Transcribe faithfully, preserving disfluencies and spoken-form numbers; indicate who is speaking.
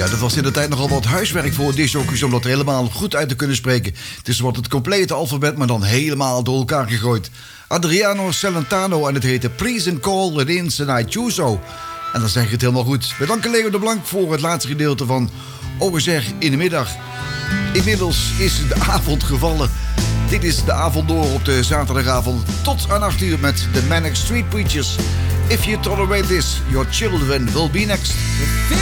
Speaker 1: Ja, dat was in de tijd nogal wat huiswerk voor discjockeys om dat helemaal goed uit te kunnen spreken. Het is wat het complete alfabet, maar dan helemaal door elkaar gegooid. Adriano Celentano en het heette Please and Call It In Tonight Chuso. En dan zeg je het helemaal goed. We danken Leo de Blank voor het laatste gedeelte van Ogezer in de middag. Inmiddels is de avond gevallen. Dit is de avond door op de zaterdagavond tot aan acht uur met de Manic Street Preachers. If you tolerate this, your children will be next.